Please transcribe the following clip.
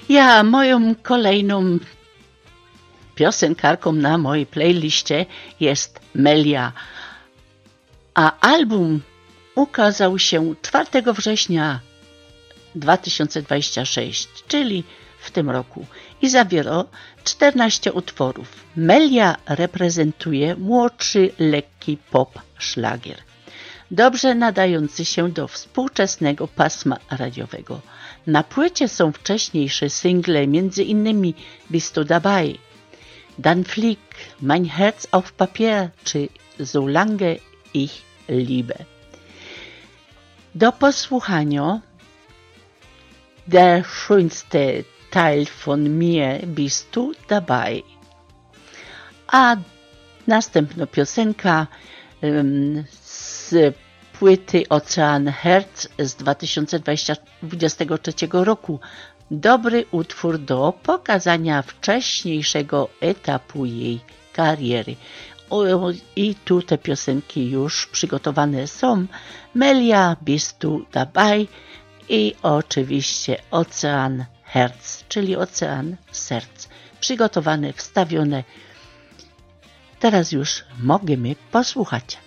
Ja moją kolejną piosenkarką na mojej playliście jest Melia, a album ukazał się 4 września 2026, czyli w tym roku i zawiera 14 utworów. Melia reprezentuje młodszy, lekki pop szlagier, dobrze nadający się do współczesnego pasma radiowego. Na płycie są wcześniejsze single m.in. Bist du dabei, Dan Flick, Mein Herz auf Papier czy Solange ich liebe. Do posłuchania Der schönste Teil von mir bist du dabei. A następna piosenka z płyty Ocean Herz z 2023 roku. Dobry utwór do pokazania wcześniejszego etapu jej kariery. I tu te piosenki już przygotowane są. Melia, Bist du dabei i oczywiście Ocean Herz, czyli Ocean Serc. Przygotowane, wstawione. Teraz już możemy posłuchać.